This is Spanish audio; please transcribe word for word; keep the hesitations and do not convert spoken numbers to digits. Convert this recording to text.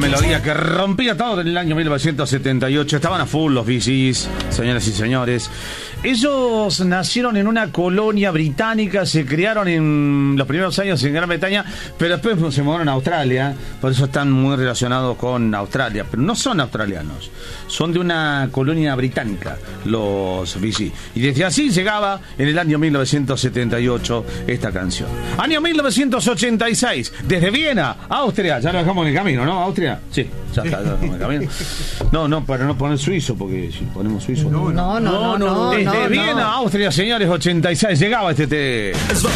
melodía que rompía todo en el año mil novecientos setenta y ocho. Estaban a full los Bee Gees, señoras y señores. Ellos nacieron en una colonia británica, se criaron en los primeros años en Gran Bretaña, pero después se mudaron a Australia, por eso están muy relacionados con Australia. Pero no son australianos, son de una colonia británica, los Bee Gees. Y desde así llegaba en el año mil novecientos setenta y ocho esta canción. Año mil novecientos ochenta y seis, desde Viena, Austria. Ya lo dejamos en el camino, ¿no? ¿Austria? Sí, ya está, ya lo dejamos en el camino. No, no, para no poner suizo, porque si ponemos suizo... No, no, no, no, no, Desde no, Viena, no. Austria, señores, ochenta y seis, llegaba este... Te...